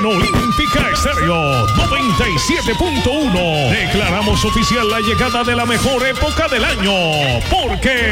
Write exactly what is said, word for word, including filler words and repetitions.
en Olímpica Estéreo noventa y siete punto uno. Declaramos oficial la llegada de la mejor época del año, porque